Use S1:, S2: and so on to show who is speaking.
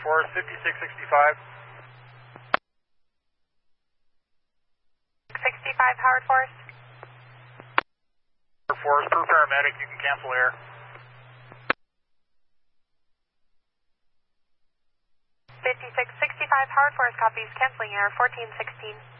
S1: Force, 5665.
S2: 65 Howard Force.
S1: Howard Force, per paramedic, you can cancel air.
S2: 5665 Howard Force copies, canceling air, 1416.